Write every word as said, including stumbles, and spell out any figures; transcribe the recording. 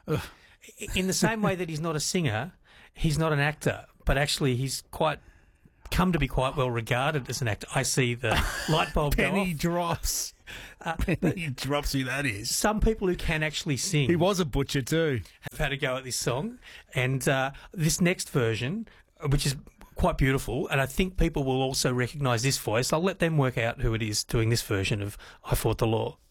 In the same way that he's not a singer, he's not an actor, but actually he's quite come to be quite well regarded as an actor. I see the light bulb go off. Penny drops. Uh, Penny drops who that is. Some people who can actually sing. He was a butcher too. Have had a go at this song. And uh, this next version, which is quite beautiful, and I think people will also recognise this voice. I'll let them work out who it is doing this version of I Fought the Law.